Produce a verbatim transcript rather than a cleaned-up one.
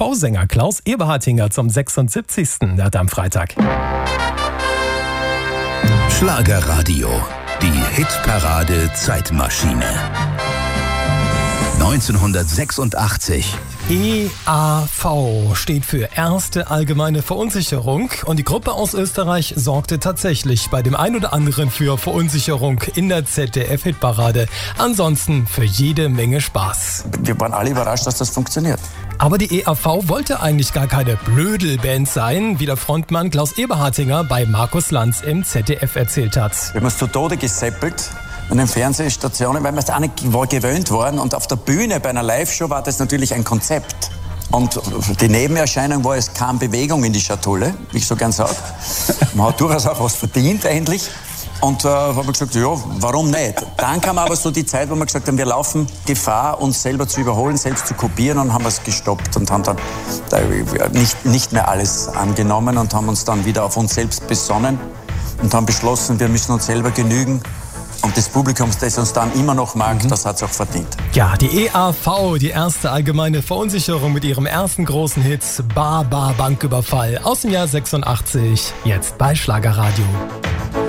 V-Sänger Klaus Eberhardinger zum sechsundsiebzigsten Er hat am Freitag. Schlagerradio, die Hitparade Zeitmaschine. neunzehnhundertsechsundachtzig. E A V steht für Erste Allgemeine Verunsicherung und die Gruppe aus Österreich sorgte tatsächlich bei dem ein oder anderen für Verunsicherung in der Z D F-Hitparade. Ansonsten für jede Menge Spaß. Wir waren alle überrascht, dass das funktioniert. Aber die E A V wollte eigentlich gar keine Blödelband sein, wie der Frontmann Klaus Eberhardinger bei Markus Lanz im Z D F erzählt hat. Wir haben uns zu Tode geseppelt an den Fernsehstationen, weil wir es auch nicht gewöhnt waren. Und auf der Bühne bei einer Live-Show war das natürlich ein Konzept. Und die Nebenerscheinung war, es kam Bewegung in die Schatulle, wie ich so gern sage. Man hat durchaus auch was verdient eigentlich. Und äh, haben wir gesagt, ja, warum nicht? Dann kam aber so die Zeit, wo wir gesagt haben, wir laufen Gefahr, uns selber zu überholen, selbst zu kopieren, und haben es gestoppt und haben dann äh, nicht, nicht mehr alles angenommen und haben uns dann wieder auf uns selbst besonnen und haben beschlossen, wir müssen uns selber genügen. Und das Publikum, das uns dann immer noch mag, mhm. das hat es auch verdient. Ja, die E A V, die Erste Allgemeine Verunsicherung mit ihrem ersten großen Hit Bar Bar Banküberfall aus dem Jahr sechsundachtzig, jetzt bei Schlagerradio.